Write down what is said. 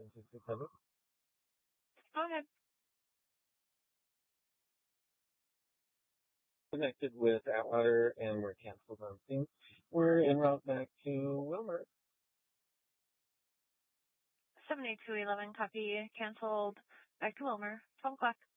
767. Go ahead. Connected with Atwater and we're canceled on things. We're en route back to Wilmer. 78211, copy, canceled, back to Wilmer, 12 o'clock.